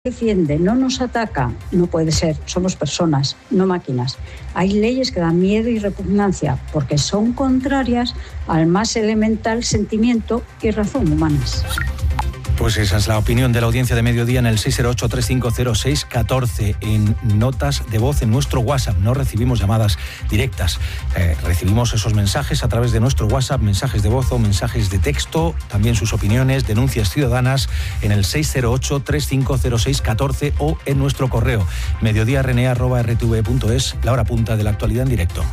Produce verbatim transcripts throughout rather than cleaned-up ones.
defiende, no nos ataca, no puede ser, somos personas, no máquinas. Hay leyes que dan miedo y repugnancia porque son contrarias al más elemental sentimiento y razón humanas. Pues esa es la opinión de la audiencia de mediodía en el seis cero ocho, tres cinco cero, seis uno cuatro en notas de voz en nuestro WhatsApp. No recibimos llamadas directas, eh, recibimos esos mensajes a través de nuestro WhatsApp, mensajes de voz o mensajes de texto, también sus opiniones, denuncias ciudadanas en el seis cero ocho, tres cinco cero, seis uno cuatro o en nuestro correo mediodiarne arroba r t v punto es, la hora punta de la actualidad en directo.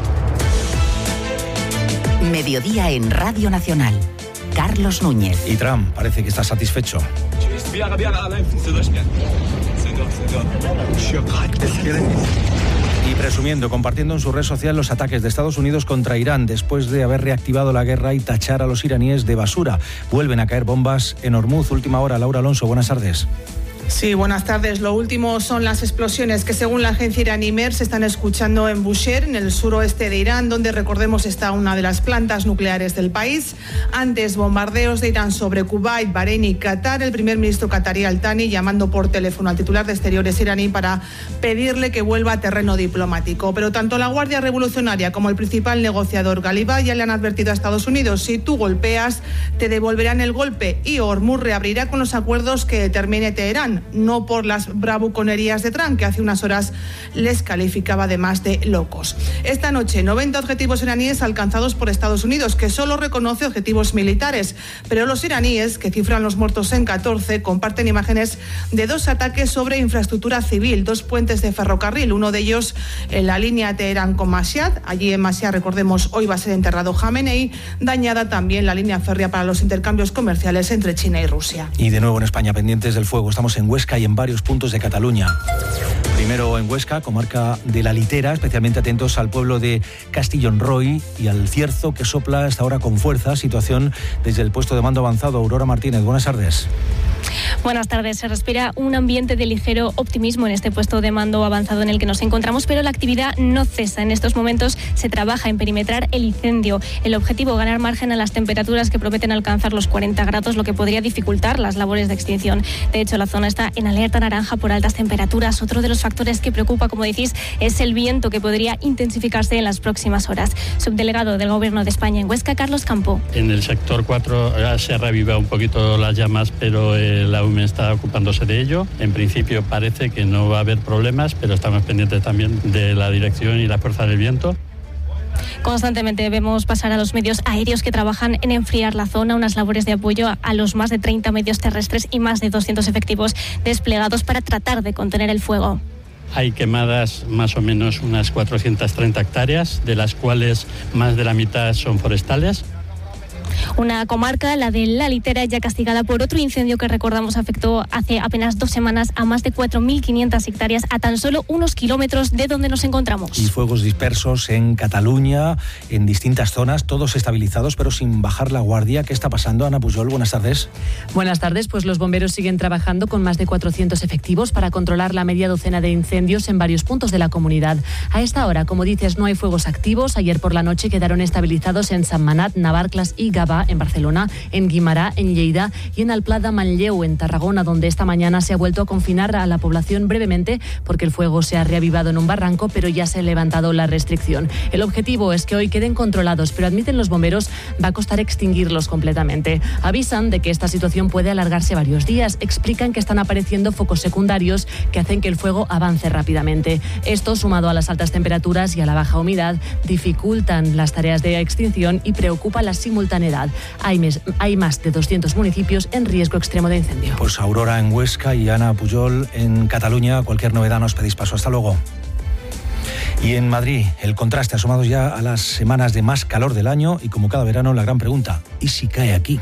Mediodía en Radio Nacional. Carlos Núñez. Y Trump parece que está satisfecho. Y presumiendo, compartiendo en su red social los ataques de Estados Unidos contra Irán después de haber reactivado la guerra y tachar a los iraníes de basura. Vuelven a caer bombas en Hormuz. Última hora, Laura Alonso, buenas tardes. Sí, buenas tardes. Lo último son las explosiones que, según la agencia iraní MER, se están escuchando en Bushehr, en el suroeste de Irán, donde, recordemos, está una de las plantas nucleares del país. Antes, bombardeos de Irán sobre Kuwait, Bahrein y Qatar. El primer ministro qatarí Al-Thani llamando por teléfono al titular de Exteriores iraní para pedirle que vuelva a terreno diplomático. Pero tanto la Guardia Revolucionaria como el principal negociador Ghalibaf ya le han advertido a Estados Unidos: si tú golpeas, te devolverán el golpe, y Hormuz reabrirá con los acuerdos que determine Teherán, no por las bravuconerías de Trump, que hace unas horas les calificaba además de locos. Esta noche, noventa objetivos iraníes alcanzados por Estados Unidos, que solo reconoce objetivos militares, pero los iraníes, que cifran los muertos en catorce, comparten imágenes de dos ataques sobre infraestructura civil, dos puentes de ferrocarril, uno de ellos en la línea Teherán con Mashhad. Allí en Mashhad, recordemos, hoy va a ser enterrado Jamenei. Dañada también la línea férrea para los intercambios comerciales entre China y Rusia. Y de nuevo en España, pendientes del fuego. Estamos en Huesca y en varios puntos de Cataluña. Primero en Huesca, comarca de la Litera, especialmente atentos al pueblo de Castillonroy y al cierzo que sopla hasta ahora con fuerza. Situación desde el puesto de mando avanzado. Aurora Martínez, buenas tardes. Buenas tardes. Se respira un ambiente de ligero optimismo en este puesto de mando avanzado en el que nos encontramos, pero la actividad no cesa. En estos momentos se trabaja en perimetrar el incendio. El objetivo, ganar margen a las temperaturas que prometen alcanzar los cuarenta grados, lo que podría dificultar las labores de extinción. De hecho, la zona está en alerta naranja por altas temperaturas. Otro de los factores que preocupa, como decís, es el viento, que podría intensificarse en las próximas horas. Subdelegado del Gobierno de España en Huesca, Carlos Campo. En el sector cuatro se ha reavivado un poquito las llamas, pero eh, la U M E está ocupándose de ello. En principio parece que no va a haber problemas, pero estamos pendientes también de la dirección y la fuerza del viento. Constantemente vemos pasar a los medios aéreos que trabajan en enfriar la zona, unas labores de apoyo a los más de treinta medios terrestres y más de doscientos efectivos desplegados para tratar de contener el fuego. Hay quemadas más o menos unas cuatrocientas treinta hectáreas, de las cuales más de la mitad son forestales. Una comarca, la de la Litera, ya castigada por otro incendio que, recordamos, afectó hace apenas dos semanas a más de cuatro mil quinientas hectáreas a tan solo unos kilómetros de donde nos encontramos. Y fuegos dispersos en Cataluña, en distintas zonas, todos estabilizados pero sin bajar la guardia. ¿Qué está pasando? Ana Pujol, buenas tardes. Buenas tardes. Pues los bomberos siguen trabajando con más de cuatrocientos efectivos para controlar la media docena de incendios en varios puntos de la comunidad. A esta hora, como dices, no hay fuegos activos. Ayer por la noche quedaron estabilizados en Sentmenat, Navarcles y Gavà, en Barcelona, en Guimarà, en Lleida y en Alplà de Manlleu, en Tarragona, donde esta mañana se ha vuelto a confinar a la población brevemente porque el fuego se ha reavivado en un barranco, pero ya se ha levantado la restricción. El objetivo es que hoy queden controlados, pero admiten los bomberos, va a costar extinguirlos completamente. Avisan de que esta situación puede alargarse varios días. Explican que están apareciendo focos secundarios que hacen que el fuego avance rápidamente. Esto, sumado a las altas temperaturas y a la baja humedad, dificultan las tareas de extinción y preocupa la simultaneidad. Hay, mes, hay más de doscientos municipios en riesgo extremo de incendio. Pues Aurora en Huesca y Ana Pujol en Cataluña. Cualquier novedad nos pedís paso. Hasta luego. Y en Madrid, el contraste, asomados ya a las semanas de más calor del año, y como cada verano, la gran pregunta: ¿y si cae aquí?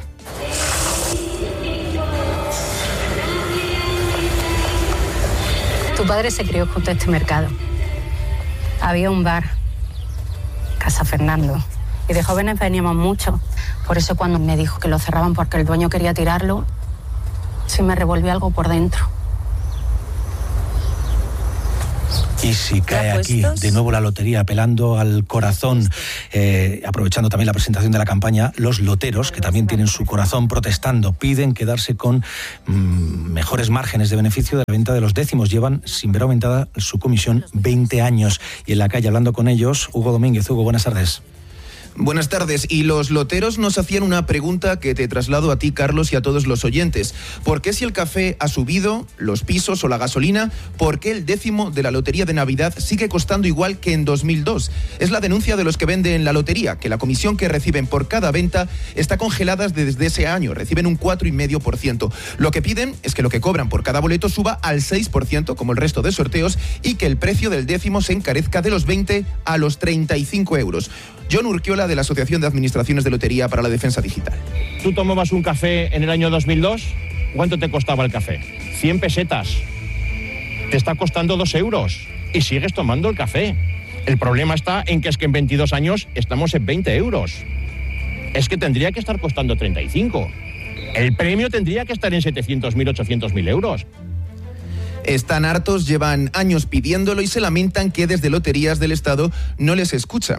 Tu padre se crió junto a este mercado. Había un bar, Casa Fernando, y de jóvenes veníamos mucho. Por eso cuando me dijo que lo cerraban porque el dueño quería tirarlo, sí me revolvió algo por dentro. Y si cae aquí de nuevo la lotería, apelando al corazón, eh, aprovechando también la presentación de la campaña, los loteros, que también tienen su corazón protestando, piden quedarse con mmm, mejores márgenes de beneficio de la venta de los décimos. Llevan sin ver aumentada su comisión veinte años. Y en la calle, hablando con ellos, Hugo Domínguez. Hugo, buenas tardes. Buenas tardes. Y los loteros nos hacían una pregunta que te traslado a ti, Carlos, y a todos los oyentes. ¿Por qué si el café ha subido, los pisos o la gasolina, por qué el décimo de la lotería de Navidad sigue costando igual que en dos mil dos? Es la denuncia de los que venden la lotería, que la comisión que reciben por cada venta está congelada desde ese año. Reciben un cuatro coma cinco por ciento. Lo que piden es que lo que cobran por cada boleto suba al seis por ciento, como el resto de sorteos, y que el precio del décimo se encarezca de los veinte a los treinta y cinco euros. John Urquiola, de la Asociación de Administraciones de Lotería para la Defensa Digital. ¿Tú tomabas un café en el año dos mil dos? ¿Cuánto te costaba el café? cien pesetas. Te está costando dos euros y sigues tomando el café. El problema está en que es que en veintidós años estamos en veinte euros. Es que tendría que estar costando treinta y cinco. El premio tendría que estar en setecientos mil, ochocientos mil euros. Están hartos, llevan años pidiéndolo y se lamentan que desde Loterías del Estado no les escuchan.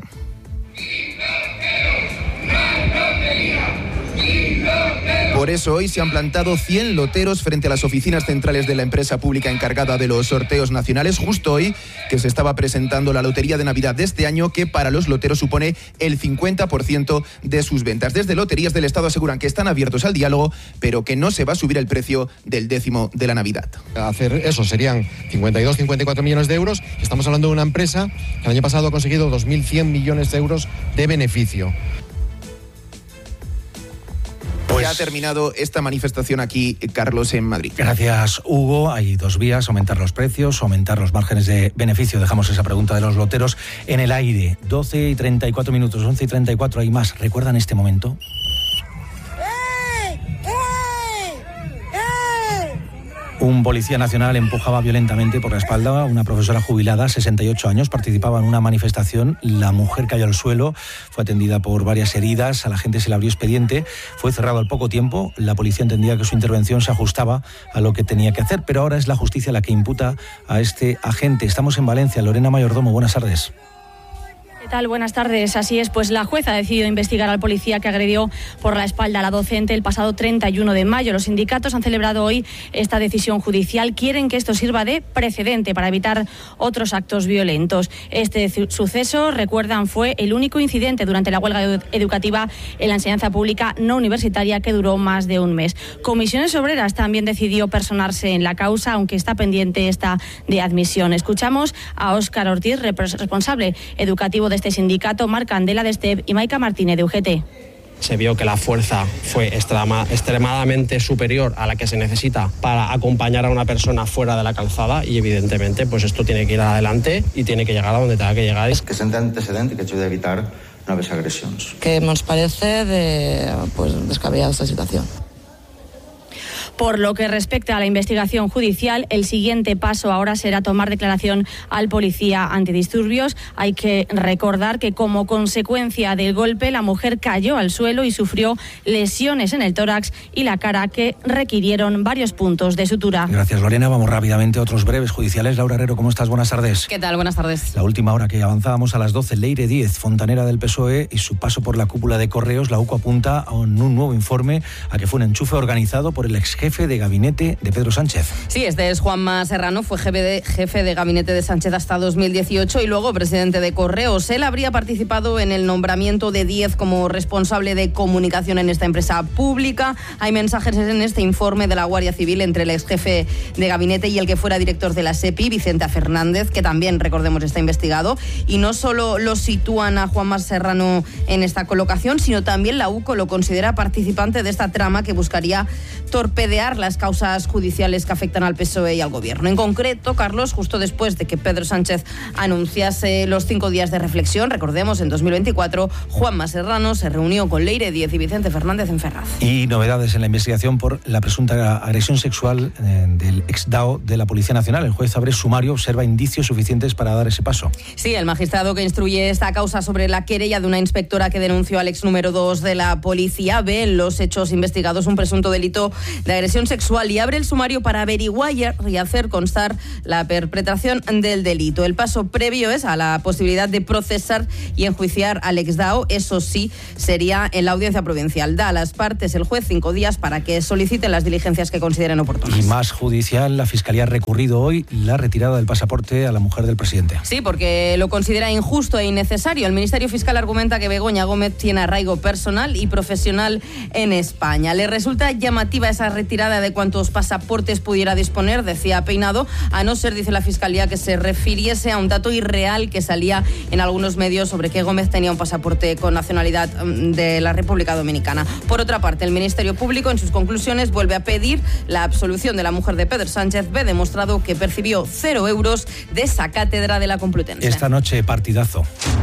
Por eso hoy se han plantado cien loteros frente a las oficinas centrales de la empresa pública encargada de los sorteos nacionales, justo hoy que se estaba presentando la Lotería de Navidad de este año, que para los loteros supone el cincuenta por ciento de sus ventas. Desde Loterías del Estado aseguran que están abiertos al diálogo, pero que no se va a subir el precio del décimo de la Navidad. Hacer eso serían cincuenta y dos, cincuenta y cuatro millones de euros. Estamos hablando de una empresa que el año pasado ha conseguido dos mil cien millones de euros de beneficio. Pues ya ha terminado esta manifestación aquí, Carlos, en Madrid. Gracias, Hugo. Hay dos vías: aumentar los precios, aumentar los márgenes de beneficio. Dejamos esa pregunta de los loteros en el aire. doce y treinta y cuatro minutos, once y treinta y cuatro, hay más. ¿Recuerdan este momento? Un policía nacional empujaba violentamente por la espalda a una profesora jubilada, sesenta y ocho años, participaba en una manifestación. La mujer cayó al suelo, fue atendida por varias heridas, a la gente se le abrió expediente, fue cerrado al poco tiempo. La policía entendía que su intervención se ajustaba a lo que tenía que hacer, pero ahora es la justicia la que imputa a este agente. Estamos en Valencia. Lorena Mayordomo, buenas tardes. ¿Qué tal? Buenas tardes. Así es, pues la jueza ha decidido investigar al policía que agredió por la espalda a la docente el pasado treinta y uno de mayo. Los sindicatos han celebrado hoy esta decisión judicial. Quieren que esto sirva de precedente para evitar otros actos violentos. Este suceso, recuerdan, fue el único incidente durante la huelga educativa en la enseñanza pública no universitaria que duró más de un mes. Comisiones Obreras también decidió personarse en la causa, aunque está pendiente esta de admisión. Escuchamos a Óscar Ortiz, responsable educativo de este sindicato, Marc Candela de STEP y Maica Martínez de U G T. Se vio que la fuerza fue extrema, extremadamente superior a la que se necesita para acompañar a una persona fuera de la calzada y evidentemente pues esto tiene que ir adelante y tiene que llegar a donde tenga que llegar. Que se un antecedente que ayude a evitar nuevas agresiones. Que nos parece de, pues, descabellada esta situación. Por lo que respecta a la investigación judicial, el siguiente paso ahora será tomar declaración al policía antidisturbios. Hay que recordar que como consecuencia del golpe la mujer cayó al suelo y sufrió lesiones en el tórax y la cara que requirieron varios puntos de sutura. Gracias, Lorena. Vamos rápidamente a otros breves judiciales. Laura Herrero, ¿cómo estás? Buenas tardes. ¿Qué tal? Buenas tardes. La última hora que avanzábamos a las doce, Leire Díez, fontanera del P S O E y su paso por la cúpula de Correos. La U C O apunta a un, un nuevo informe a que fue un enchufe organizado por el ex jefe de gabinete de Pedro Sánchez. Sí, este es Juanma Serrano, fue jefe de, jefe de gabinete de Sánchez hasta dos mil dieciocho y luego presidente de Correos. Él habría participado en el nombramiento de Díez como responsable de comunicación en esta empresa pública. Hay mensajes en este informe de la Guardia Civil entre el ex jefe de gabinete y el que fuera director de la SEPI, Vicente Fernández, que también, recordemos, está investigado. Y no solo lo sitúan a Juanma Serrano en esta colocación, sino también la U C O lo considera participante de esta trama que buscaría torpedear las causas judiciales que afectan al P S O E y al Gobierno. En concreto, Carlos, justo después de que Pedro Sánchez anunciase los cinco días de reflexión, recordemos, en dos mil veinticuatro, Juanma Serrano se reunió con Leire Díez y Vicente Fernández en Ferraz. Y novedades en la investigación por la presunta agresión sexual eh, del ex D A O de la Policía Nacional. El juez abre sumario, observa indicios suficientes para dar ese paso. Sí, el magistrado que instruye esta causa sobre la querella de una inspectora que denunció al ex número dos de la policía ve en los hechos investigados un presunto delito de agresión agresión sexual y abre el sumario para averiguar y hacer constar la perpetración del delito. El paso previo es a la posibilidad de procesar y enjuiciar al exdao. Eso sí, sería en la audiencia provincial. Da a las partes el juez cinco días para que soliciten las diligencias que consideren oportunas. Y más judicial, la Fiscalía ha recurrido hoy la retirada del pasaporte a la mujer del presidente. Sí, porque lo considera injusto e innecesario. El Ministerio Fiscal argumenta que Begoña Gómez tiene arraigo personal y profesional en España. Le resulta llamativa esa retirada de cuántos pasaportes pudiera disponer, decía Peinado, a no ser, dice la Fiscalía, que se refiriese a un dato irreal que salía en algunos medios sobre que Gómez tenía un pasaporte con nacionalidad de la República Dominicana. Por otra parte, el Ministerio Público en sus conclusiones vuelve a pedir la absolución de la mujer de Pedro Sánchez. Ve demostrado que percibió cero euros de esa cátedra de la Complutense. Esta noche, partidazo.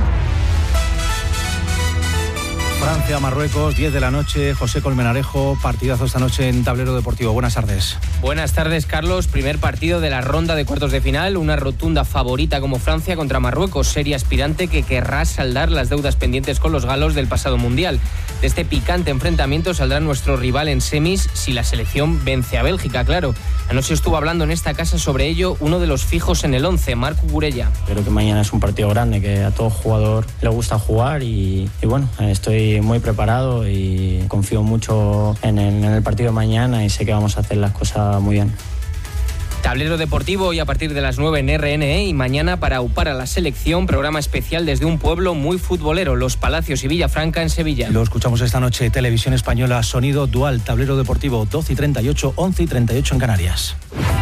Francia-Marruecos, diez de la noche, José Colmenarejo, partidazo esta noche en Tablero Deportivo. Buenas tardes. Buenas tardes, Carlos. Primer partido de la ronda de cuartos de final, una rotunda favorita como Francia contra Marruecos, seria aspirante que querrá saldar las deudas pendientes con los galos del pasado Mundial. De este picante enfrentamiento saldrá nuestro rival en semis si la selección vence a Bélgica, claro. Anoche estuvo hablando en esta casa sobre ello uno de los fijos en el once, Marc Burella. Creo que mañana es un partido grande, que a todo jugador le gusta jugar y, y bueno, estoy muy preparado y confío mucho en el, en el partido de mañana y sé que vamos a hacer las cosas muy bien. Tablero Deportivo hoy a partir de las nueve en R N E y mañana para aupar a la selección, programa especial desde un pueblo muy futbolero, Los Palacios y Villafranca en Sevilla. Lo escuchamos esta noche, Televisión Española, sonido dual, Tablero Deportivo, doce y treinta y ocho, once y treinta y ocho en Canarias.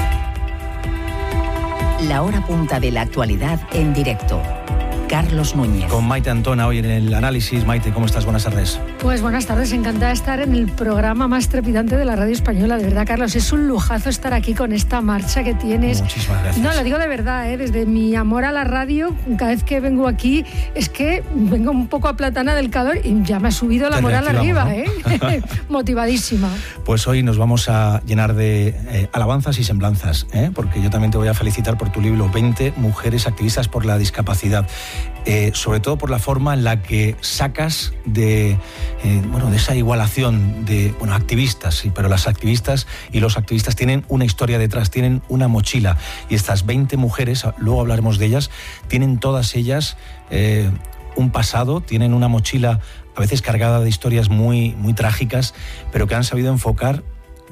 La hora punta de la actualidad en directo. Carlos Núñez. Con Maite Antona hoy en el análisis. Maite, ¿cómo estás? Buenas tardes. Pues buenas tardes, encantada de estar en el programa más trepidante de la radio española. De verdad, Carlos, es un lujazo estar aquí con esta marcha que tienes. Muchísimas gracias. No, lo digo de verdad, ¿eh? Desde mi amor a la radio, cada vez que vengo aquí, es que vengo un poco aplatana del calor y ya me ha subido la Te moral arriba, ¿no? ¿eh? Motivadísima. Pues hoy nos vamos a llenar de eh, alabanzas y semblanzas, ¿eh? Porque yo también te voy a felicitar por tu libro, veinte mujeres activistas por la discapacidad. Eh, sobre todo por la forma en la que sacas de, eh, bueno, de esa igualación de bueno, activistas, sí, pero las activistas y los activistas tienen una historia detrás, tienen una mochila, y estas veinte mujeres, luego hablaremos de ellas, tienen todas ellas eh, un pasado, tienen una mochila a veces cargada de historias muy, muy trágicas, pero que han sabido enfocar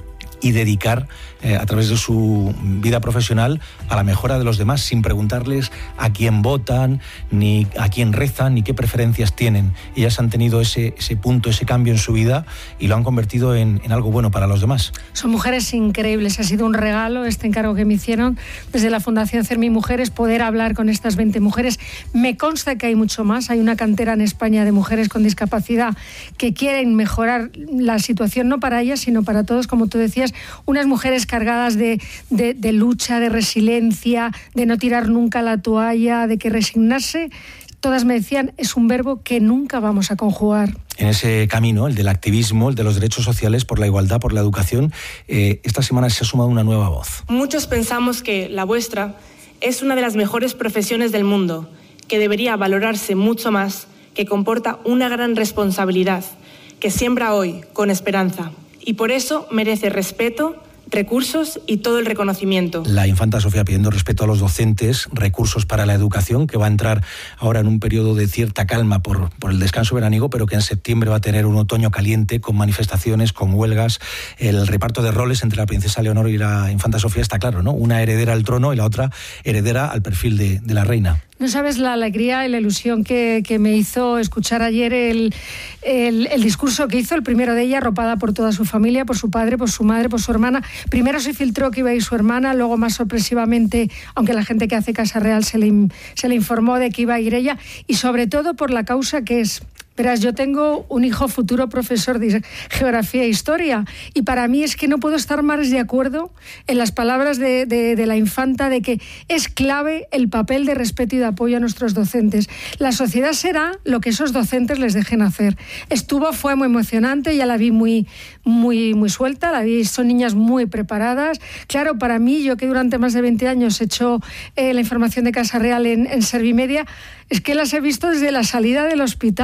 y dedicar eh, a través de su vida profesional a la mejora de los demás, sin preguntarles a quién votan, ni a quién rezan, ni qué preferencias tienen. Ellas han tenido ese, ese punto, ese cambio en su vida y lo han convertido en, en algo bueno para los demás. Son mujeres increíbles, ha sido un regalo este encargo que me hicieron desde la Fundación CERMI Mujeres, poder hablar con estas veinte mujeres. Me consta que hay mucho más, hay una cantera en España de mujeres con discapacidad que quieren mejorar la situación, no para ellas, sino para todos, como tú decías, unas mujeres cargadas de, de, de lucha, de resiliencia, de no tirar nunca la toalla, de que resignarse, todas me decían, es un verbo que nunca vamos a conjugar. En ese camino, el del activismo, el de los derechos sociales, por la igualdad, por la educación, eh, esta semana se ha sumado una nueva voz. Muchos pensamos que la vuestra es una de las mejores profesiones del mundo, que debería valorarse mucho más, que comporta una gran responsabilidad, que siembra hoy con esperanza. Y por eso merece respeto, recursos y todo el reconocimiento. La infanta Sofía pidiendo respeto a los docentes, recursos para la educación, que va a entrar ahora en un periodo de cierta calma por, por el descanso veraniego, pero que en septiembre va a tener un otoño caliente con manifestaciones, con huelgas. El reparto de roles entre la princesa Leonor y la infanta Sofía está claro, ¿no? Una heredera al trono y la otra heredera al perfil de, de la reina. No sabes la alegría y la ilusión que, que me hizo escuchar ayer el, el, el discurso que hizo, el primero de ella, arropada por toda su familia, por su padre, por su madre, por su hermana. Primero se filtró que iba a ir su hermana, luego más sorpresivamente, aunque la gente que hace Casa Real se le, se le informó de que iba a ir ella, y sobre todo por la causa que es. Verás, yo tengo un hijo futuro profesor de Geografía e Historia y para mí es que no puedo estar más de acuerdo en las palabras de, de, de la infanta de que es clave el papel de respeto y de apoyo a nuestros docentes. La sociedad será lo que esos docentes les dejen hacer. Estuvo, fue muy emocionante, ya la vi muy, muy, muy suelta, la vi, son niñas muy preparadas. Claro, para mí, yo que durante más de veinte años he hecho eh, la información de Casa Real en, en Servimedia, es que las he visto desde la salida del hospital, no las he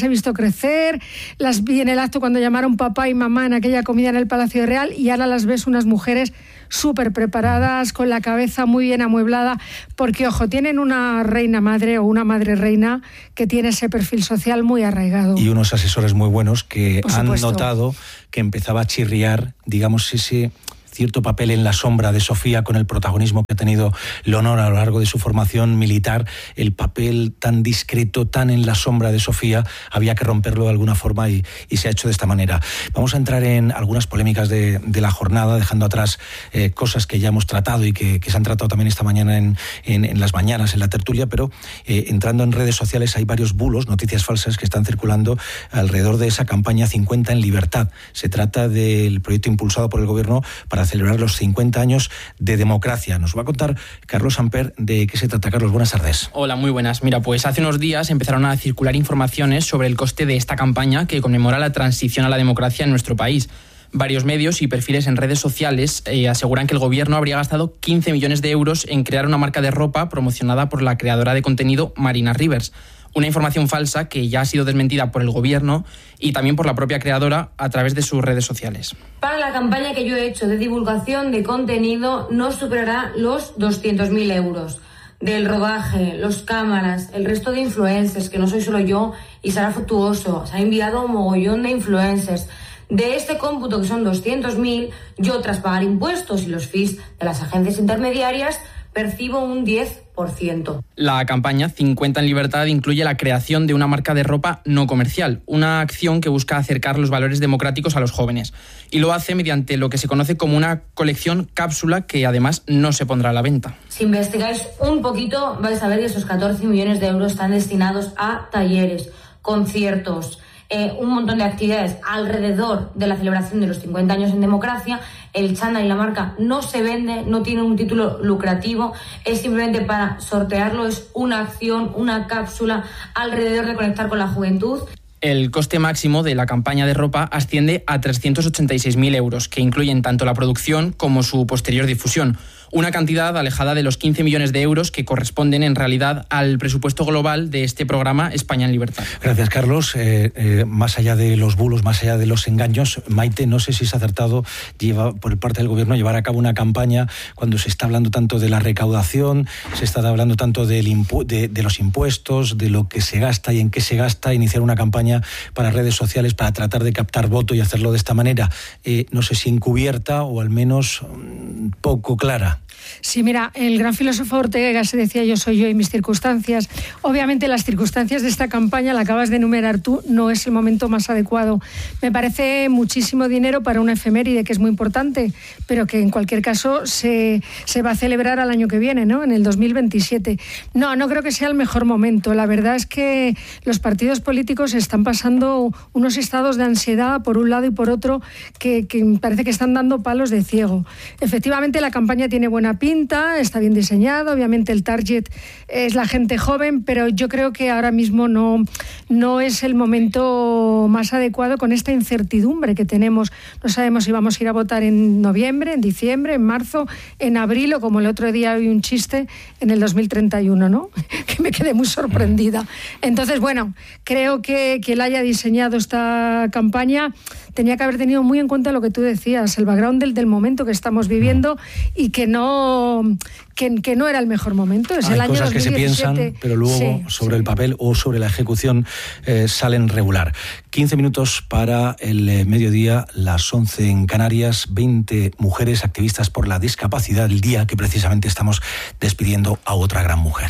he visto crecer, las vi en el acto cuando llamaron papá y mamá en aquella comida en el Palacio Real, y ahora las ves unas mujeres súper preparadas, con la cabeza muy bien amueblada, porque, ojo, tienen una reina madre o una madre reina que tiene ese perfil social muy arraigado. Y unos asesores muy buenos que han notado que empezaba a chirriar, digamos, ese cierto papel en la sombra de Sofía, con el protagonismo que ha tenido Leonor a lo largo de su formación militar. El papel tan discreto, tan en la sombra de Sofía, había que romperlo de alguna forma y, y se ha hecho de esta manera. Vamos a entrar en algunas polémicas de, de la jornada, dejando atrás eh, cosas que ya hemos tratado y que, que se han tratado también esta mañana en, en, en las mañanas, en la tertulia, pero eh, entrando en redes sociales hay varios bulos, noticias falsas que están circulando alrededor de esa campaña cincuenta en libertad. Se trata del proyecto impulsado por el Gobierno para celebrar los cincuenta años de democracia. Nos va a contar Carlos Samper de qué se trata. Carlos, buenas tardes. Hola, muy buenas. Mira, pues hace unos días empezaron a circular informaciones sobre el coste de esta campaña que conmemora la transición a la democracia en nuestro país. Varios medios y perfiles en redes sociales eh, aseguran que el Gobierno habría gastado quince millones de euros en crear una marca de ropa promocionada por la creadora de contenido Marina Rivers. Una información falsa que ya ha sido desmentida por el Gobierno y también por la propia creadora a través de sus redes sociales. Para la campaña que yo he hecho de divulgación de contenido no superará los doscientos mil euros. Del rodaje, los cámaras, el resto de influencers, que no soy solo yo y Sara Fructuoso, se ha enviado un mogollón de influencers. De este cómputo, que son doscientos mil, yo, tras pagar impuestos y los fees de las agencias intermediarias, percibo un diez por ciento. La campaña cincuenta en libertad incluye la creación de una marca de ropa no comercial, una acción que busca acercar los valores democráticos a los jóvenes. Y lo hace mediante lo que se conoce como una colección cápsula que además no se pondrá a la venta. Si investigáis un poquito, vais a ver que esos catorce millones de euros están destinados a talleres, conciertos, Eh, un montón de actividades alrededor de la celebración de los cincuenta años en democracia. El chándal y la marca no se vende, no tiene un título lucrativo, es simplemente para sortearlo, es una acción, una cápsula alrededor de conectar con la juventud. El coste máximo de la campaña de ropa asciende a trescientos ochenta y seis mil euros, que incluyen tanto la producción como su posterior difusión. Una cantidad alejada de los quince millones de euros que corresponden en realidad al presupuesto global de este programa España en Libertad. Gracias, Carlos. Eh, eh, más allá de los bulos, más allá de los engaños, Maite, no sé si es acertado lleva, por parte del Gobierno llevar a cabo una campaña cuando se está hablando tanto de la recaudación, se está hablando tanto del impu- de, de los impuestos, de lo que se gasta y en qué se gasta, iniciar una campaña para redes sociales para tratar de captar voto y hacerlo de esta manera, eh, no sé si encubierta o al menos um, poco clara. Sí, mira, el gran filósofo Ortega se decía yo soy yo y mis circunstancias. Obviamente las circunstancias de esta campaña, la acabas de enumerar tú, no es el momento más adecuado. Me parece muchísimo dinero para una efeméride que es muy importante, pero que en cualquier caso se, se va a celebrar al año que viene, ¿no? En el dos mil veintisiete. No, no creo que sea el mejor momento. La verdad es que los partidos políticos están pasando unos estados de ansiedad por un lado y por otro que, que parece que están dando palos de ciego. Efectivamente la campaña tiene buena pinta, está bien diseñado, obviamente el target es la gente joven, pero yo creo que ahora mismo no, no es el momento más adecuado con esta incertidumbre que tenemos. No sabemos si vamos a ir a votar en noviembre, en diciembre, en marzo, en abril o como el otro día vi un chiste en el dos mil treinta y uno, ¿no? Que me quedé muy sorprendida. Entonces, bueno, creo que quien haya diseñado esta campaña tenía que haber tenido muy en cuenta lo que tú decías, el background del, del momento que estamos viviendo y que no, que, que no era el mejor momento. Es Hay el año cosas dos mil diecisiete. Que se piensan, pero luego sí, sobre sí. el papel o sobre la ejecución eh, salen regular. quince minutos para el eh, mediodía, las once en Canarias, veinte mujeres activistas por la discapacidad, el día que precisamente estamos despidiendo a otra gran mujer.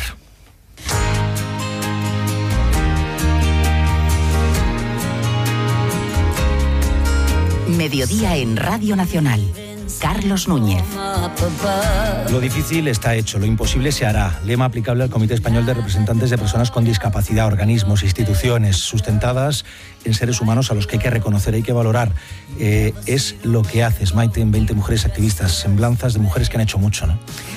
Mediodía en Radio Nacional. Carlos Núñez. Lo difícil está hecho, lo imposible se hará. Lema aplicable al Comité Español de Representantes de Personas con Discapacidad, organismos, instituciones sustentadas en seres humanos a los que hay que reconocer, hay que valorar. Eh, es lo que haces, Maite, en veinte mujeres activistas, semblanzas de mujeres que han hecho mucho, ¿no?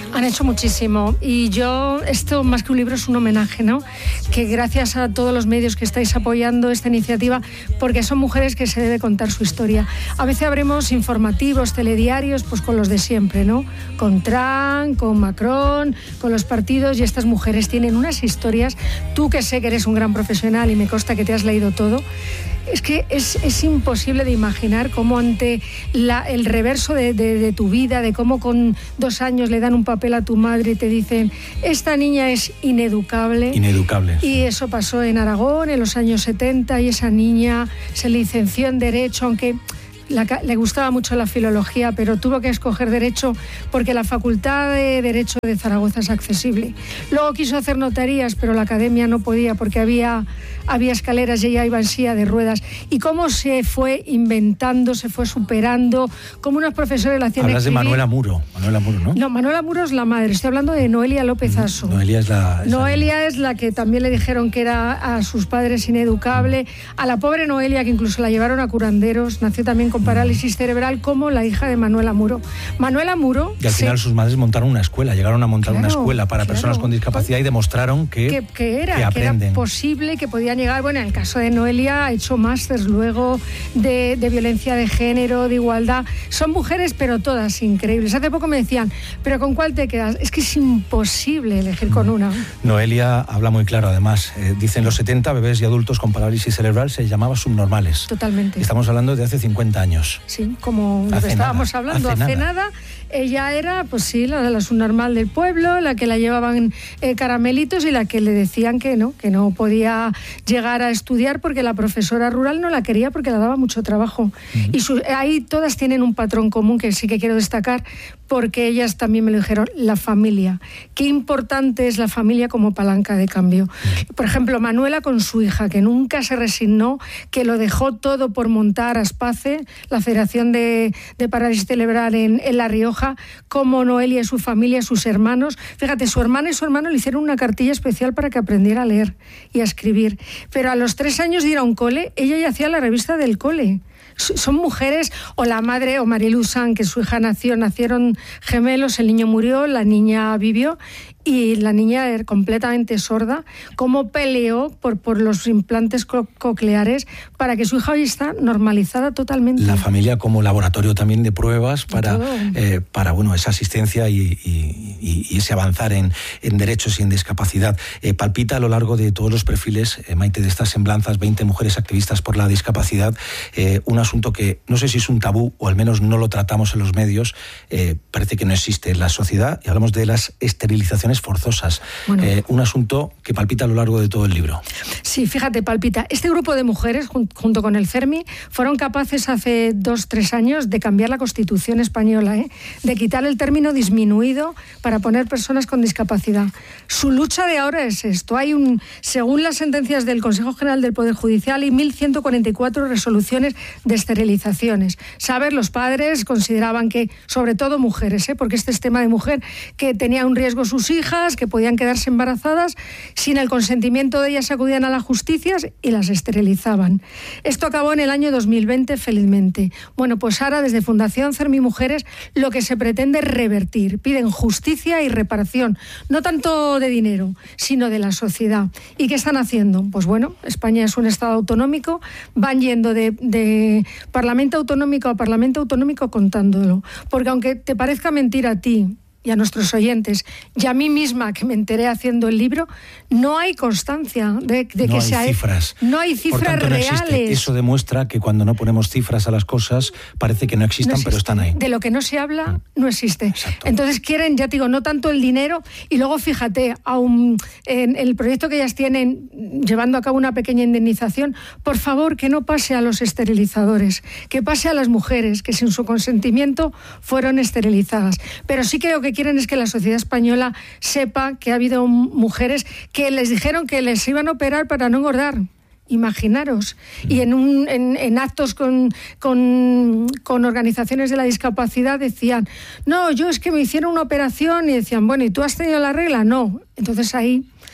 Han hecho muchísimo y yo, esto más que un libro es un homenaje, ¿no? Que gracias a todos los medios que estáis apoyando esta iniciativa, porque son mujeres que se debe contar su historia. A veces habremos informativos, telediarios, pues con los de siempre, ¿no? Con Trump, con Macron, con los partidos, y estas mujeres tienen unas historias. Tú, que sé que eres un gran profesional y me consta que te has leído todo, es que es, es imposible de imaginar cómo ante la, el reverso de, de, de tu vida, de cómo con dos años le dan un papel a tu madre y te dicen, esta niña es ineducable. Ineducable. Y eso pasó en Aragón en los años setenta, y esa niña se licenció en Derecho, aunque La, le gustaba mucho la filología, pero tuvo que escoger Derecho porque la Facultad de Derecho de Zaragoza es accesible. Luego quiso hacer notarías, pero la academia no podía porque había, había escaleras y ella iba en silla de ruedas. Y cómo se fue inventando, se fue superando, como unos profesores la hacían Hablas escribir. de Manuela Muro, Manuela Muro, ¿no? No, Manuela Muro es la madre, estoy hablando de Noelia López Aso. Noelia es la... Es Noelia la... es la que también le dijeron que era a sus padres ineducable. A la pobre Noelia, que incluso la llevaron a curanderos, nació también con parálisis cerebral, como la hija de Manuela Muro. Manuela Muro... Y al final se... sus madres montaron una escuela, llegaron a montar Claro, una escuela para claro. personas con discapacidad y demostraron que, que, que era, que aprenden. que era posible, que podían llegar. Bueno, en el caso de Noelia ha hecho másters luego de, de violencia de género, de igualdad. Son mujeres, pero todas increíbles. Hace poco me decían, ¿pero con cuál te quedas? Es que es imposible elegir con una. Noelia habla muy claro, además. Eh, dice, en los setenta, bebés y adultos con parálisis cerebral se llamaba subnormales. Totalmente. Estamos hablando de hace cincuenta años. Sí, como lo Hace que estábamos nada, hablando hace hace nada. nada. Ella era, pues sí, la, la subnormal del pueblo, la que la llevaban eh, caramelitos y la que le decían que no, que no podía llegar a estudiar porque la profesora rural no la quería porque la daba mucho trabajo. Uh-huh. Y su, ahí todas tienen un patrón común que sí que quiero destacar, porque ellas también me lo dijeron, la familia. Qué importante es la familia como palanca de cambio. Uh-huh. Por ejemplo, Manuela con su hija, que nunca se resignó, que lo dejó todo por montar Aspace, la Federación de, de Parálisis Cerebral en, en La Rioja, como Noelia y su familia, sus hermanos. Fíjate, su hermana y su hermano le hicieron una cartilla especial para que aprendiera a leer y a escribir. Pero a los tres años de ir a un cole, ella ya hacía la revista del cole. Son mujeres, o la madre, o Marilu San, que su hija nació, nacieron gemelos, el niño murió, la niña vivió, y la niña era completamente sorda, cómo peleó por, por los implantes co- cocleares para que su hija hoy está normalizada totalmente. La familia como laboratorio también de pruebas para, eh, para bueno, esa asistencia y, y, y, y ese avanzar en, en derechos y en discapacidad. Eh, palpita a lo largo de todos los perfiles, eh, Maite, de estas semblanzas, veinte mujeres activistas por la discapacidad, eh, un asunto que no sé si es un tabú o al menos no lo tratamos en los medios, eh, parece que no existe en la sociedad, y hablamos de las esterilizaciones forzosas, bueno. eh, un asunto que palpita a lo largo de todo el libro. Sí, fíjate, palpita. Este grupo de mujeres, junto con el Fermi, fueron capaces hace dos, tres años de cambiar la Constitución española, ¿eh? de quitar el término disminuido para poner personas con discapacidad. Su lucha de ahora es esto. Hay un, según las sentencias del Consejo General del Poder Judicial, hay mil ciento cuarenta y cuatro resoluciones de esterilizaciones. ¿Sabes? Los padres consideraban que, sobre todo mujeres, ¿eh? porque este es tema de mujer, que tenía un riesgo sus hijos, que podían quedarse embarazadas, sin el consentimiento de ellas acudían a la justicia y las esterilizaban. Esto acabó en el año dos mil veinte, felizmente. Bueno, pues ahora desde Fundación Fermi Mujeres lo que se pretende es revertir. Piden justicia y reparación, no tanto de dinero, sino de la sociedad. ¿Y qué están haciendo? Pues bueno, España es un Estado autonómico, van yendo de, de Parlamento autonómico a Parlamento autonómico contándolo. Porque aunque te parezca mentira a ti, y a nuestros oyentes, y a mí misma, que me enteré haciendo el libro, no hay constancia de, de no que hay sea... cifras. No hay cifras Por tanto, no reales. Existe. Eso demuestra que cuando no ponemos cifras a las cosas, parece que no existan, no existe. Pero están ahí. De lo que no se habla, no existe. Exacto. Entonces quieren, ya te digo, no tanto el dinero, y luego fíjate, aun en el proyecto que ellas tienen, llevando a cabo una pequeña indemnización, por favor, que no pase a los esterilizadores, que pase a las mujeres, que sin su consentimiento fueron esterilizadas. Pero sí creo que quieren es que la sociedad española sepa que ha habido mujeres que les dijeron que les iban a operar para no engordar. Imaginaros. Y en, un, en, en actos con, con, con organizaciones de la discapacidad decían, no, yo es que me hicieron una operación, y decían, bueno, ¿y tú has tenido la regla? No. Entonces ahí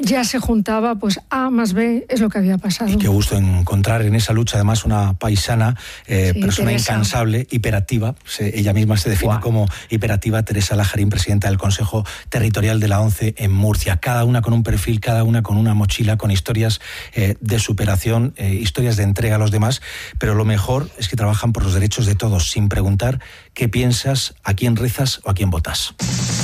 ya se juntaba, pues A más B es lo que había pasado. Y qué gusto encontrar en esa lucha además una paisana, eh, sí, persona Teresa. incansable, hiperactiva. Se, ella misma se define wow. como hiperactiva, Teresa Lajarín, presidenta del Consejo Territorial de la ONCE en Murcia. Cada una con un perfil, cada una con una mochila, con historias eh, de superación, eh, historias de entrega a los demás, pero lo mejor es que trabajan por los derechos de todos, sin preguntar qué piensas, a quién rezas o a quién votas.